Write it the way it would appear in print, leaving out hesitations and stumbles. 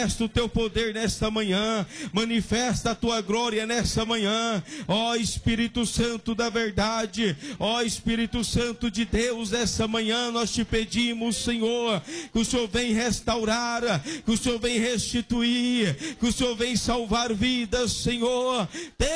manifesta o teu poder nesta manhã, manifesta a tua glória nesta manhã, ó Espírito Santo da verdade, ó Espírito Santo de Deus, nessa manhã nós te pedimos, Senhor, que o Senhor vem restaurar, que o Senhor vem restituir, que o Senhor vem salvar vidas, Senhor.